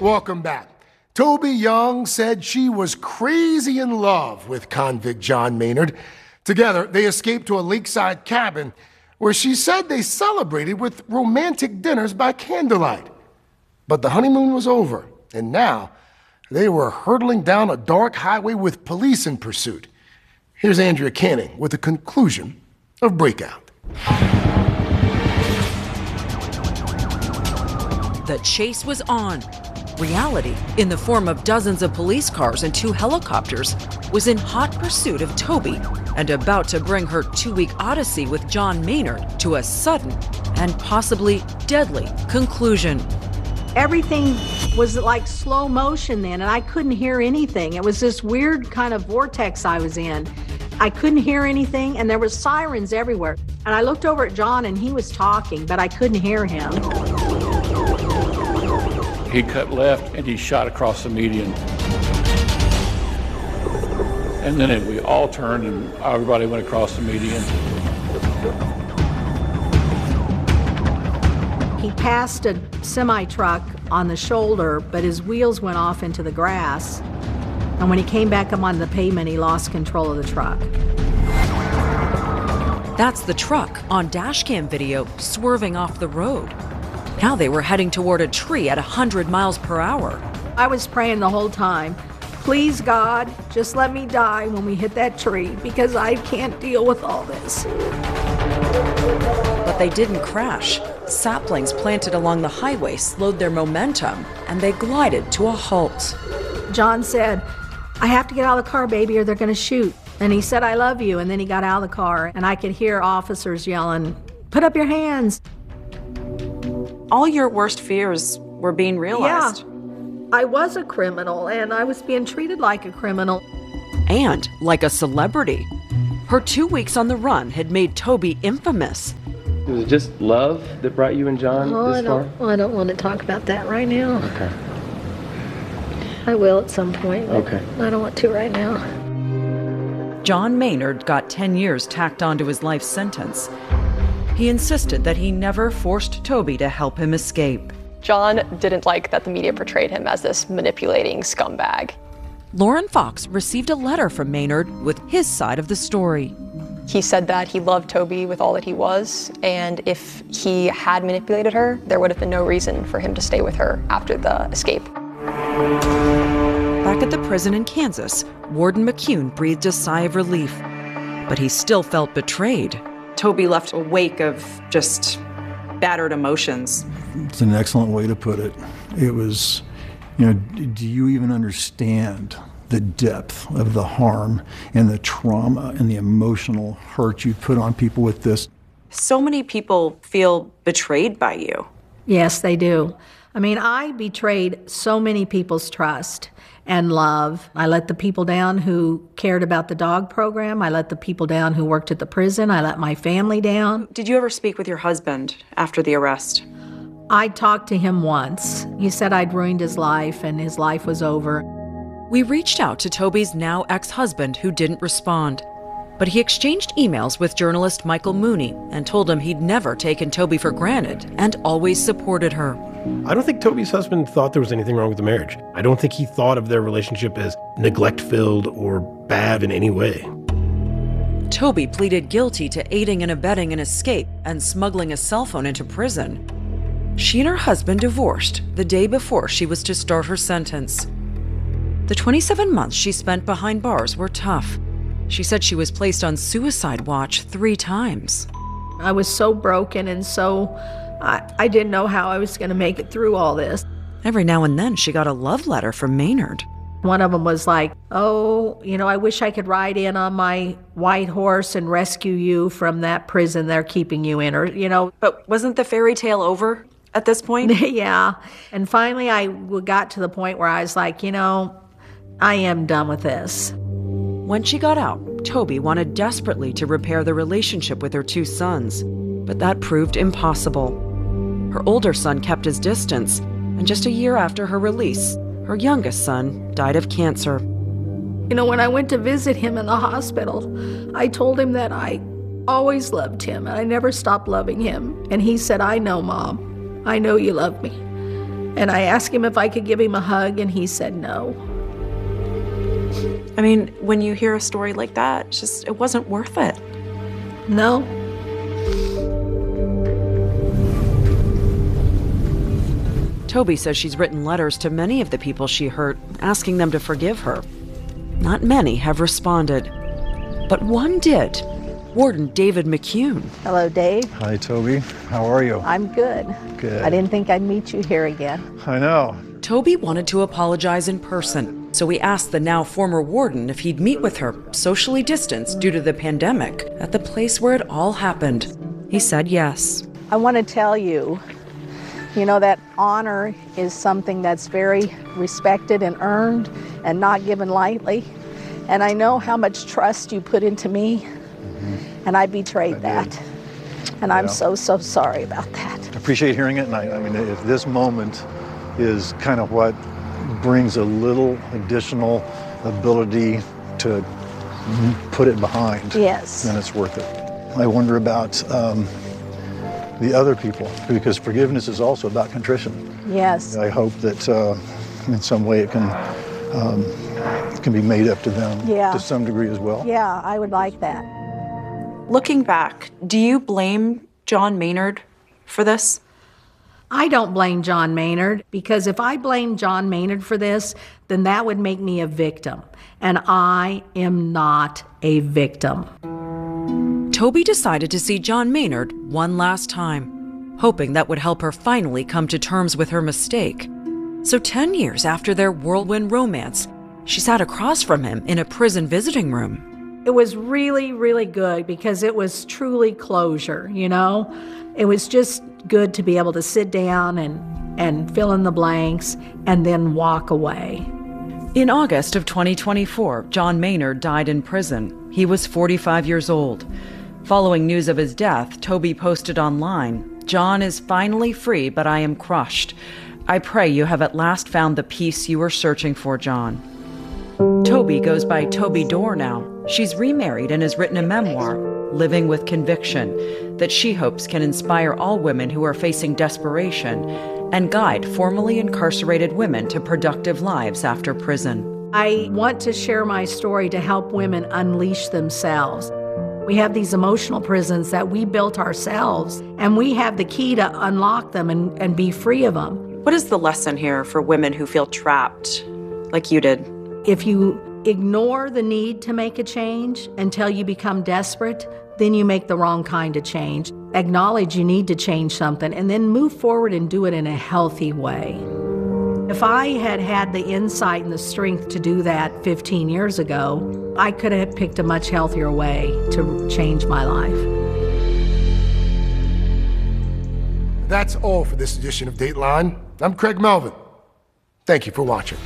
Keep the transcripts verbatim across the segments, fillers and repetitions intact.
Welcome back. Toby Young said she was crazy in love with convict John Maynard. Together, they escaped to a lakeside cabin where she said they celebrated with romantic dinners by candlelight. But the honeymoon was over, and now they were hurtling down a dark highway with police in pursuit. Here's Andrea Canning with the conclusion of Breakout. The chase was on. Reality, in the form of dozens of police cars and two helicopters, was in hot pursuit of Toby and about to bring her two-week odyssey with John Maynard to a sudden and possibly deadly conclusion. Everything was like slow motion then, and I couldn't hear anything. It was this weird kind of vortex I was in. I couldn't hear anything, and there was sirens everywhere. And I looked over at John, and he was talking, but I couldn't hear him. He cut left and he shot across the median. And then it, we all turned and everybody went across the median. He passed a semi-truck on the shoulder, but his wheels went off into the grass. And when he came back up on the pavement, he lost control of the truck. That's the truck on dashcam video swerving off the road. Now they were heading toward a tree at one hundred miles per hour. I was praying the whole time, please God, just let me die when we hit that tree because I can't deal with all this. But they didn't crash. Saplings planted along the highway slowed their momentum and they glided to a halt. John said, I have to get out of the car, baby, or they're gonna shoot. And he said, I love you. And then he got out of the car and I could hear officers yelling, put up your hands. All your worst fears were being realized. Yeah, I was a criminal, and I was being treated like a criminal. And like a celebrity. Her two weeks on the run had made Toby infamous. Was it just love that brought you and John oh, this I don't, far? I don't want to talk about that right now. Okay. I will at some point. Okay. I don't want to right now. John Maynard got ten years tacked onto his life sentence. He insisted that he never forced Toby to help him escape. John didn't like that the media portrayed him as this manipulating scumbag. Lauren Fox received a letter from Maynard with his side of the story. He said that he loved Toby with all that he was, and if he had manipulated her, there would have been no reason for him to stay with her after the escape. Back at the prison in Kansas, Warden McCune breathed a sigh of relief, but he still felt betrayed. Toby left a wake of just battered emotions. It's an excellent way to put it. It was, you know, do you even understand the depth of the harm and the trauma and the emotional hurt you put on people with this? So many people feel betrayed by you. Yes, they do. I mean, I betrayed so many people's trust and love. I let the people down who cared about the dog program. I let the people down who worked at the prison. I let my family down. Did you ever speak with your husband after the arrest? I talked to him once. He said I'd ruined his life and his life was over. We reached out to Toby's now ex-husband who didn't respond. But he exchanged emails with journalist Michael Mooney and told him he'd never taken Toby for granted and always supported her. I don't think Toby's husband thought there was anything wrong with the marriage. I don't think he thought of their relationship as neglect-filled or bad in any way. Toby pleaded guilty to aiding and abetting an escape and smuggling a cell phone into prison. She and her husband divorced the day before she was to start her sentence. The twenty-seven months she spent behind bars were tough. She said she was placed on suicide watch three times. I was so broken and so, I, I didn't know how I was going to make it through all this. Every now and then she got a love letter from Maynard. One of them was like, oh, you know, I wish I could ride in on my white horse and rescue you from that prison they're keeping you in, or, you know. But wasn't the fairy tale over at this point? Yeah. And finally I got to the point where I was like, you know, I am done with this. When she got out, Toby wanted desperately to repair the relationship with her two sons, but that proved impossible. Her older son kept his distance, and just a year after her release, her youngest son died of cancer. You know, when I went to visit him in the hospital, I told him that I always loved him, and I never stopped loving him. And he said, I know, Mom. I know you love me. And I asked him if I could give him a hug, and he said no. I mean, when you hear a story like that, it's just, it wasn't worth it. No. Toby says she's written letters to many of the people she hurt, asking them to forgive her. Not many have responded, but one did. Warden David McCune. Hello, Dave. Hi, Toby. How are you? I'm good. Good. I didn't think I'd meet you here again. I know. Toby wanted to apologize in person, so we asked the now former warden if he'd meet with her, socially distanced due to the pandemic, at the place where it all happened. He said yes. I want to tell you, you know, that honor is something that's very respected and earned and not given lightly. And I know how much trust you put into me, mm-hmm. and I betrayed I that. And yeah. I'm so, so sorry about that. I appreciate hearing it, and I, I mean, if this moment is kind of what brings a little additional ability to put it behind, yes, then it's worth it. I wonder about um, the other people, because forgiveness is also about contrition. Yes. I hope that uh, in some way it can um, it can be made up to them yeah. to some degree as well. Yeah, I would like that. Looking back, do you blame John Maynard for this? I don't blame John Maynard, because if I blame John Maynard for this, then that would make me a victim. And I am not a victim. Toby decided to see John Maynard one last time, hoping that would help her finally come to terms with her mistake. So ten years after their whirlwind romance, she sat across from him in a prison visiting room. It was really, really good because it was truly closure, you know? It was just good to be able to sit down and, and fill in the blanks and then walk away. In August of twenty twenty-four, John Maynard died in prison. He was forty-five years old. Following news of his death, Toby posted online, "John is finally free, but I am crushed. I pray you have at last found the peace you were searching for, John." Toby goes by Toby Dorr now. She's remarried and has written a memoir, Living with Conviction, that she hopes can inspire all women who are facing desperation and guide formerly incarcerated women to productive lives after prison. I want to share my story to help women unleash themselves. We have these emotional prisons that we built ourselves, and we have the key to unlock them and, and be free of them. What is the lesson here for women who feel trapped, like you did? If you ignore the need to make a change until you become desperate, then you make the wrong kind of change. Acknowledge you need to change something and then move forward and do it in a healthy way. If I had had the insight and the strength to do that fifteen years ago, I could have picked a much healthier way to change my life. That's all for this edition of Dateline. I'm Craig Melvin. Thank you for watching.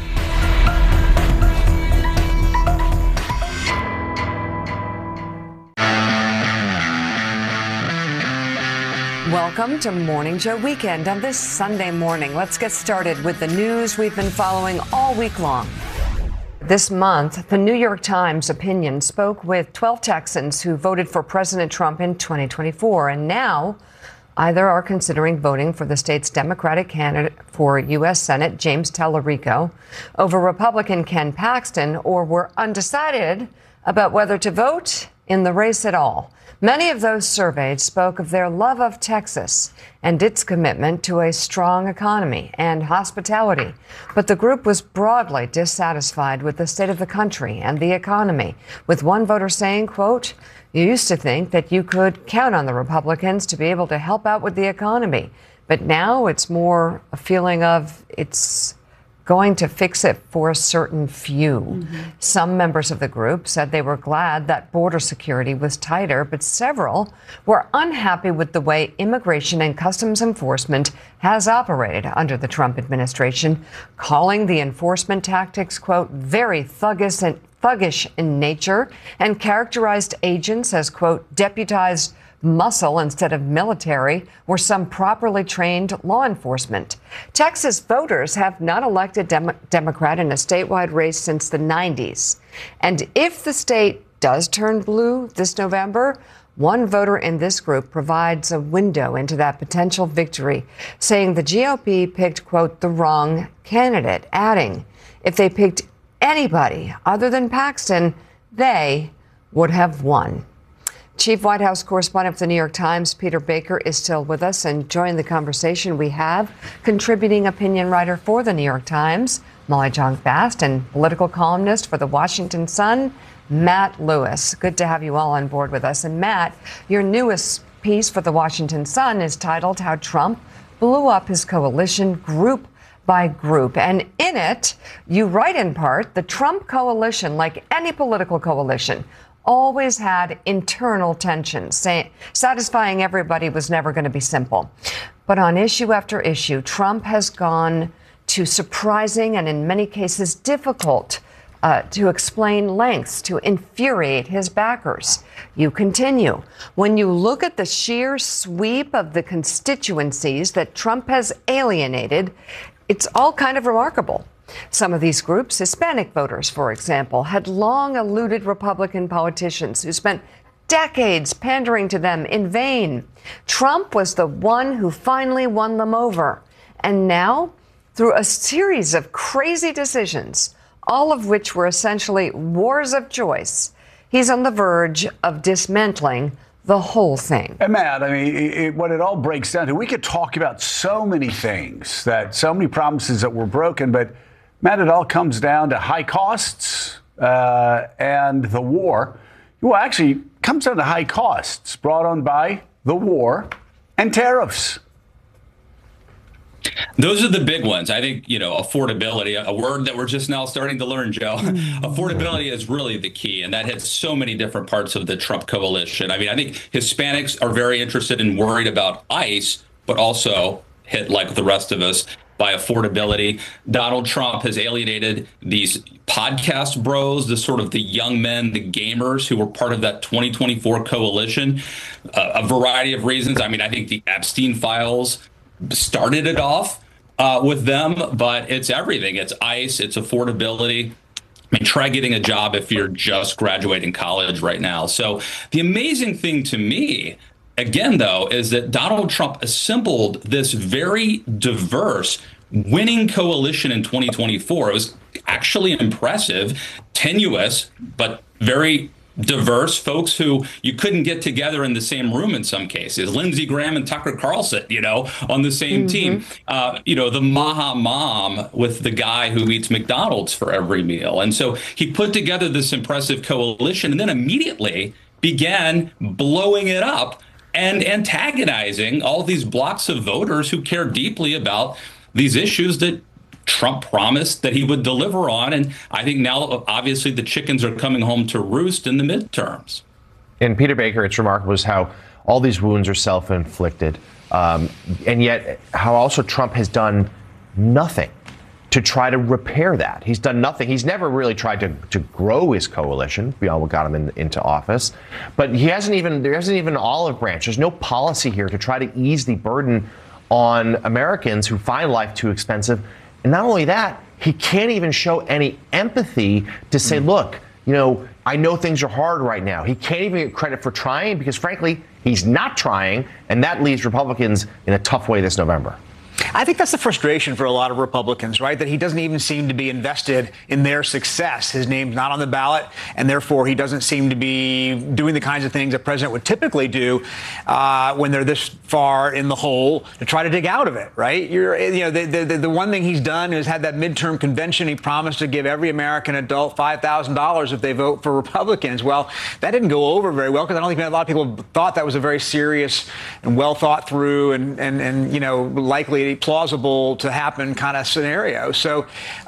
Welcome to Morning Joe Weekend on this Sunday morning. Let's get started with the news we've been following all week long. This month, the New York Times Opinion spoke with twelve Texans who voted for President Trump in twenty twenty-four, and now either are considering voting for the state's Democratic candidate for U S Senate, James Tallarico, over Republican Ken Paxton, or were undecided about whether to vote in the race at all. Many of those surveyed spoke of their love of Texas and its commitment to a strong economy and hospitality. But the group was broadly dissatisfied with the state of the country and the economy, with one voter saying, quote, "You used to think that you could count on the Republicans to be able to help out with the economy, but now it's more a feeling of it's going to fix it for a certain few." Mm-hmm. Some members of the group said they were glad that border security was tighter, but several were unhappy with the way Immigration and Customs Enforcement has operated under the Trump administration, calling the enforcement tactics, quote, very thuggish and thuggish in nature, and characterized agents as, quote, deputized muscle instead of military, or some properly trained law enforcement. Texas voters have not elected Dem- Democrat in a statewide race since the nineties. And if the state does turn blue this November, One voter in this group provides a window into that potential victory, saying the G O P picked, quote, the wrong candidate, adding, if they picked anybody other than Paxton, they would have won. Chief White House correspondent for the New York Times, Peter Baker, is still with us and join the conversation we have. Contributing opinion writer for the New York Times, Molly Jong-Fast, and political columnist for the Washington Sun, Matt Lewis. Good to have you all on board with us. And Matt, your newest piece for the Washington Sun is titled How Trump Blew Up His Coalition Group by Group. And in it, you write in part, the Trump coalition, like any political coalition, always had internal tensions. Say, satisfying everybody was never going to be simple. But on issue after issue, Trump has gone to surprising and in many cases difficult Uh, to explain lengths to infuriate his backers. You continue. When you look at the sheer sweep of the constituencies that Trump has alienated, it's all kind of remarkable. Some of these groups, Hispanic voters, for example, had long eluded Republican politicians who spent decades pandering to them in vain. Trump was the one who finally won them over. And now, through a series of crazy decisions, all of which were essentially wars of choice, he's on the verge of dismantling the whole thing. And Matt, I mean, it, it, what it all breaks down to, we could talk about so many things, that so many promises that were broken, but Matt, it all comes down to high costs uh, and the war. Well, actually, it comes down to high costs brought on by the war and tariffs. Those are the big ones. I think, you know, affordability, a word that we're just now starting to learn, Joe. Affordability is really the key, and that hits so many different parts of the Trump coalition. I mean, I think Hispanics are very interested and worried about ICE, but also hit, like the rest of us, by affordability. Donald Trump has alienated these podcast bros, the sort of the young men, the gamers who were part of that twenty twenty-four coalition. Uh, a variety of reasons. I mean, I think the Epstein files started it off uh, with them, but it's everything. It's ICE, it's affordability. I mean, try getting a job if you're just graduating college right now. So the amazing thing to me, again, though, is that Donald Trump assembled this very diverse winning coalition in twenty twenty-four. It was actually impressive, tenuous, but very diverse folks who you couldn't get together in the same room in some cases. Lindsey Graham and Tucker Carlson, you know, on the same mm-hmm. team. Uh, you know, the Maha mom with the guy who eats McDonald's for every meal. And so he put together this impressive coalition and then immediately began blowing it up and antagonizing all these blocks of voters who care deeply about these issues that Trump promised that he would deliver on. And I think now, obviously, the chickens are coming home to roost in the midterms. And Peter Baker, it's remarkable is how all these wounds are self-inflicted. Um, and yet how also Trump has done nothing to try to repair that. He's done nothing. He's never really tried to, to grow his coalition beyond what got him in, into office. But he hasn't even, there isn't even an olive branch. There's no policy here to try to ease the burden on Americans who find life too expensive. And not only that, he can't even show any empathy to say, look, you know, I know things are hard right now. He can't even get credit for trying because, frankly, he's not trying. And that leaves Republicans in a tough way this November. I think that's the frustration for a lot of Republicans, right? That he doesn't even seem to be invested in their success. His name's not on the ballot, and therefore he doesn't seem to be doing the kinds of things a president would typically do uh, when they're this far in the hole to try to dig out of it, right? You're, you know, the, the, the one thing he's done is had that midterm convention. He promised to give every American adult five thousand dollars if they vote for Republicans. Well, that didn't go over very well because I don't think a lot of people thought that was a very serious and well thought through and, and, and you know, likely plausible to happen kind of scenario. So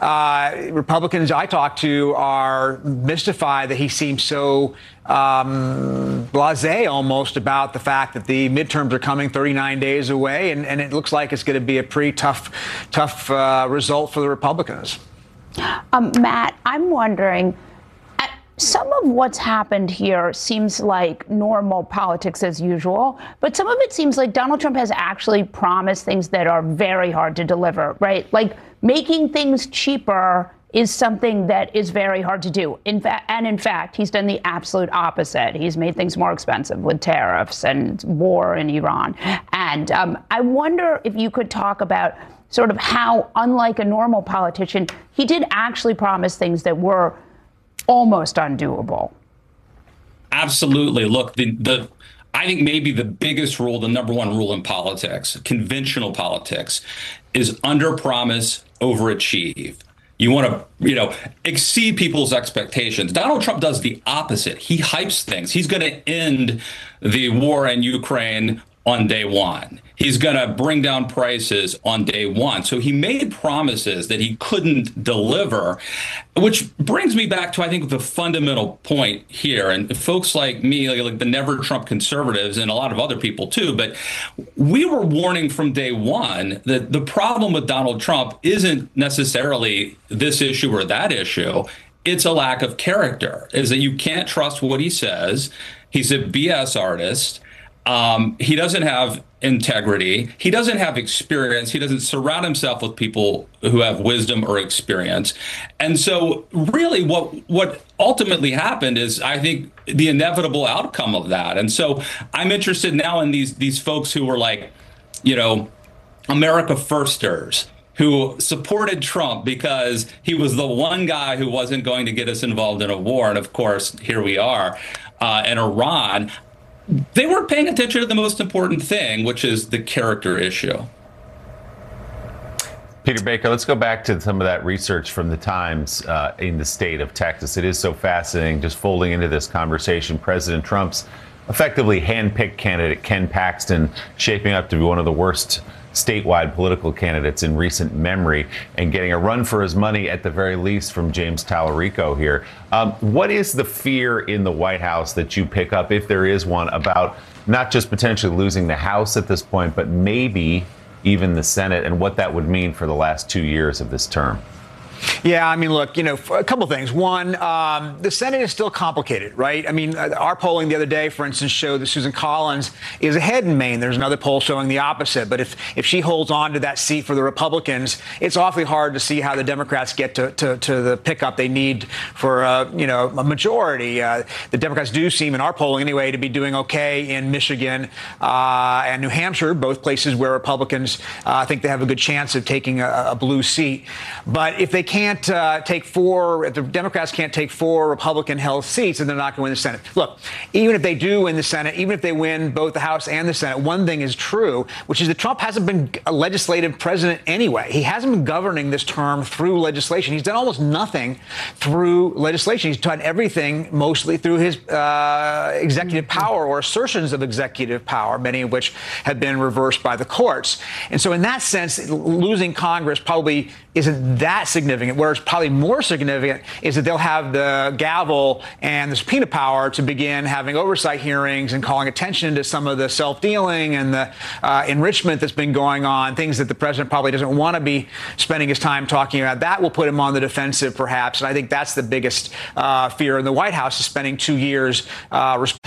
uh, Republicans I talk to are mystified that he seems so um, blasé almost about the fact that the midterms are coming thirty-nine days away, and, and it looks like it's going to be a pretty tough, tough uh, result for the Republicans. Um, Matt, I'm wondering, some of what's happened here seems like normal politics as usual, but some of it seems like Donald Trump has actually promised things that are very hard to deliver, right? Like making things cheaper is something that is very hard to do. In fact, and in fact, he's done the absolute opposite. He's made things more expensive with tariffs and war in Iran. And um, I wonder if you could talk about sort of how, unlike a normal politician, he did actually promise things that were almost undoable. Absolutely. Look, the, the I think maybe the biggest rule, the number one rule in politics, conventional politics, is under promise, overachieve. You want to, you know, exceed people's expectations. Donald Trump does the opposite. He hypes things. He's going to end the war in Ukraine on day one. He's going to bring down prices on day one. So he made promises that he couldn't deliver, which brings me back to, I think, the fundamental point here. And folks like me, like, like the Never Trump conservatives and a lot of other people too, but we were warning from day one that the problem with Donald Trump isn't necessarily this issue or that issue. It's a lack of character, is that you can't trust what he says. He's a B S artist. Um, he doesn't have integrity. He doesn't have experience. He doesn't surround himself with people who have wisdom or experience. And so really what what ultimately happened is, I think, the inevitable outcome of that. And so I'm interested now in these these folks who were like, you know, America Firsters, who supported Trump because he was the one guy who wasn't going to get us involved in a war. And of course, here we are uh, in Iran. They weren't paying attention to the most important thing, which is the character issue. Peter Baker, let's go back to some of that research from the Times uh, in the state of Texas. It is so fascinating, just folding into this conversation. President Trump's effectively handpicked candidate, Ken Paxton, shaping up to be one of the worst statewide political candidates in recent memory, and getting a run for his money at the very least from James Tallarico here. Um, what is the fear in the White House that you pick up, if there is one, about not just potentially losing the House at this point, but maybe even the Senate, and what that would mean for the last two years of this term? Yeah, I mean, look, you know, a couple things. One, um, the Senate is still complicated, right? I mean, our polling the other day, for instance, showed that Susan Collins is ahead in Maine. There's another poll showing the opposite. But if if she holds on to that seat for the Republicans, it's awfully hard to see how the Democrats get to, to, to the pickup they need for, uh, you know, a majority. Uh, the Democrats do seem, in our polling anyway, to be doing okay in Michigan uh, and New Hampshire, both places where Republicans uh, think they have a good chance of taking a, a blue seat. But if they can't uh, take four, if the Democrats can't take four Republican-held seats, then they're not going to win the Senate. Look, even if they do win the Senate, even if they win both the House and the Senate, one thing is true, which is that Trump hasn't been a legislative president anyway. He hasn't been governing this term through legislation. He's done almost nothing through legislation. He's done everything mostly through his uh, executive power or assertions of executive power, many of which have been reversed by the courts. And so in that sense, losing Congress probably isn't that significant. Whereas probably more significant is that they'll have the gavel and the subpoena power to begin having oversight hearings and calling attention to some of the self-dealing and the uh, enrichment that's been going on, things that the president probably doesn't want to be spending his time talking about. That will put him on the defensive, perhaps. And I think that's the biggest uh, fear in the White House, is spending two years uh,